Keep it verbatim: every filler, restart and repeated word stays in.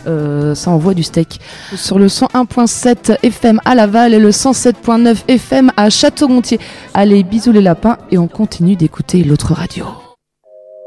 euh, ça envoie du steak. Sur le cent un virgule sept F M à Laval et le cent sept virgule neuf F M à Château-Gontier. Allez, bisous les lapins et on continue d'écouter l'autre radio.